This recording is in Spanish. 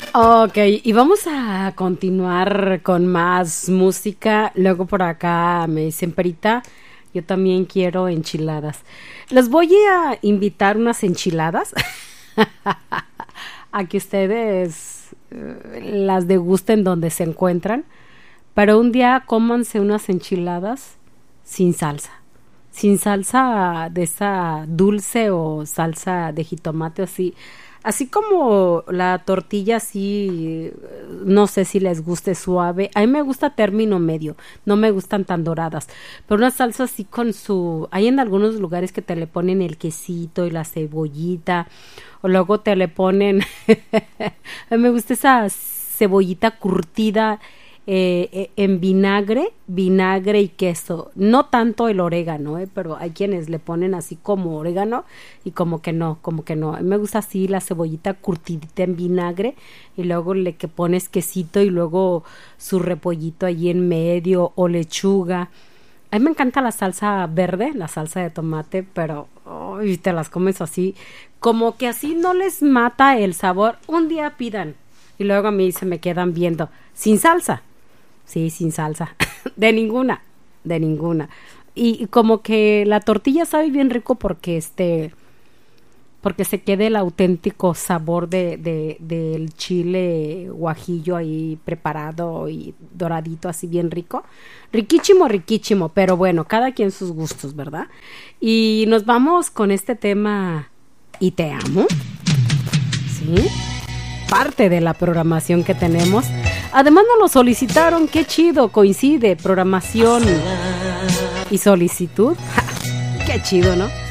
Ok, y vamos a continuar con más música. Luego por acá me dicen, Perita, yo también quiero enchiladas. Les voy a invitar unas enchiladas a que ustedes las degusten donde se encuentran. Pero un día cómanse unas enchiladas sin salsa. Sin salsa de esa dulce o salsa de jitomate así. Así como la tortilla así, no sé si les guste suave. A mí me gusta término medio, no me gustan tan doradas. Pero una salsa así con su... Hay en algunos lugares que te le ponen el quesito y la cebollita. O luego te le ponen... A mí me gusta esa cebollita curtida en vinagre y queso. No tanto el orégano, pero hay quienes le ponen así como orégano y como que no. A mí me gusta así la cebollita curtidita en vinagre y luego le que pones quesito y luego su repollito allí en medio o lechuga. A mí me encanta la salsa verde, la salsa de tomate, pero te las comes así, como que así no les mata el sabor. Un día pidan y luego a mí se me quedan viendo sin salsa. Sí, sin salsa. De ninguna. Y como que la tortilla sabe bien rico porque porque se quede el auténtico sabor del chile guajillo ahí preparado y doradito así bien rico. Riquísimo, pero bueno, cada quien sus gustos, ¿verdad? Y nos vamos con este tema Y te amo. ¿Sí? Parte de la programación que tenemos. Además nos lo solicitaron, qué chido, coincide programación y solicitud. ¡Ja! Qué chido, ¿no?